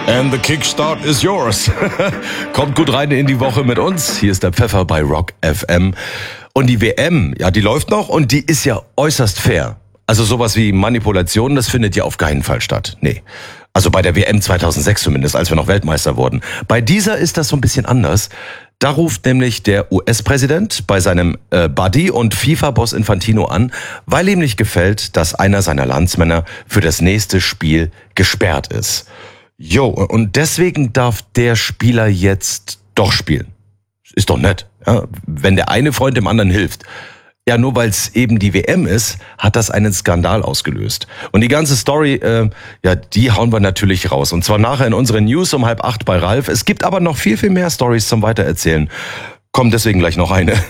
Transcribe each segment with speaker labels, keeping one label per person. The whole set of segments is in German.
Speaker 1: And the kickstart is yours. Kommt gut rein in die Woche mit uns. Hier ist der Pfeffer bei Rock FM. Und die WM, ja, die läuft noch und die ist ja äußerst fair. Also sowas wie Manipulation, das findet ja auf keinen Fall statt. Nee. Also bei der WM 2006 zumindest, als wir noch Weltmeister wurden. Bei dieser ist das so ein bisschen anders. Da ruft nämlich der US-Präsident bei seinem Buddy und FIFA-Boss Infantino an, weil ihm nicht gefällt, dass einer seiner Landsmänner für das nächste Spiel gesperrt ist. Jo, und deswegen darf der Spieler jetzt doch spielen. Ist doch nett, ja? Wenn der eine Freund dem anderen hilft. Ja, nur weil es eben die WM ist, hat das einen Skandal ausgelöst. Und die ganze Story, die hauen wir natürlich raus. Und zwar nachher in unseren News um 7:30 bei Ralf. Es gibt aber noch viel, viel mehr Stories zum Weitererzählen. Kommt deswegen gleich noch eine.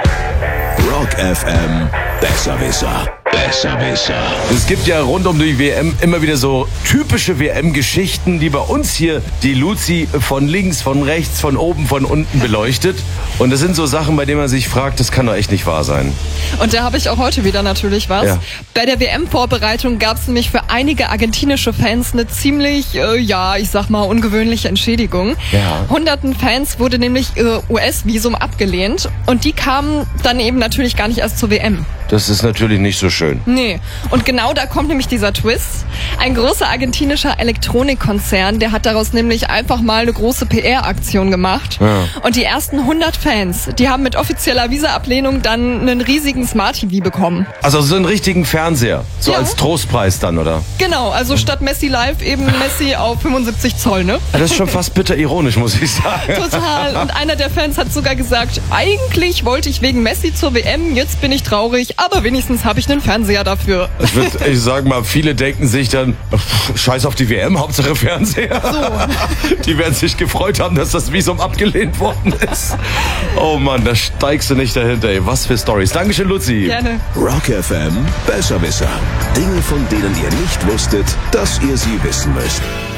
Speaker 2: Rock FM, Besserwisser. Besserwisser.
Speaker 1: Es gibt ja rund um die WM immer wieder so typische WM-Geschichten, die bei uns hier die Luzi von links, von rechts, von oben, von unten beleuchtet. Und das sind so Sachen, bei denen man sich fragt, das kann doch echt nicht wahr sein.
Speaker 3: Und da habe ich auch heute wieder natürlich was.
Speaker 1: Ja.
Speaker 3: Bei der WM-Vorbereitung gab es nämlich für einige argentinische Fans eine ziemlich, ich sag mal, ungewöhnliche Entschädigung.
Speaker 1: Ja.
Speaker 3: Hunderten Fans wurde nämlich ihr US-Visum abgelehnt und die kamen dann eben natürlich gar nicht erst zur WM.
Speaker 1: Das ist natürlich nicht so schön.
Speaker 3: Nee. Und genau da kommt nämlich dieser Twist. Ein großer argentinischer Elektronikkonzern, der hat daraus nämlich einfach mal eine große PR-Aktion gemacht.
Speaker 1: Ja.
Speaker 3: Und die ersten 100 Fans, die haben mit offizieller Visa-Ablehnung dann einen riesigen Smart-TV bekommen.
Speaker 1: Also so einen richtigen Fernseher, so
Speaker 3: Ja.
Speaker 1: als Trostpreis dann, oder?
Speaker 3: Genau, also statt Messi live eben Messi auf 75 Zoll, ne?
Speaker 1: Das ist schon fast bitter ironisch, muss ich sagen.
Speaker 3: Total. Und einer der Fans hat sogar gesagt, eigentlich wollte ich wegen Messi zur WM, jetzt bin ich traurig, aber wenigstens habe ich einen Fernseher dafür.
Speaker 1: Ich sag mal, viele denken sich dann, scheiß auf die WM, Hauptsache Fernseher.
Speaker 3: So.
Speaker 1: Die werden sich gefreut haben, dass das Visum abgelehnt worden ist. Oh Mann, da steigst du nicht dahinter, ey. Was für Storys. Dankeschön, Luzi.
Speaker 3: Gerne.
Speaker 2: Rock FM, Besserwisser. Dinge, von denen ihr nicht wusstet, dass ihr sie wissen müsst.